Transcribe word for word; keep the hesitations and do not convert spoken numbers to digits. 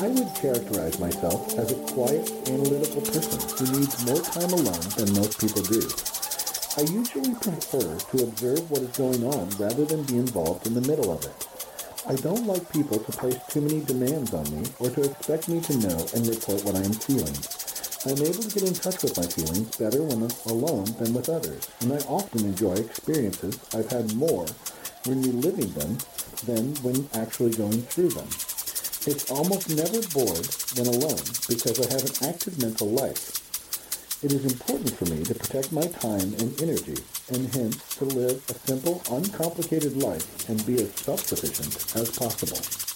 I would characterize myself as a quiet, analytical person who needs more time alone than most people do. I usually prefer to observe what is going on rather than be involved in the middle of it. I don't like people to place too many demands on me or to expect me to know and report what I am feeling. I'm able to get in touch with my feelings better when I'm alone than with others, and I often enjoy experiences I've had more when reliving them than when actually going through them. It's almost never bored when alone because I have an active mental life. It is important for me to protect my time and energy, and hence to live a simple, uncomplicated life and be as self-sufficient as possible.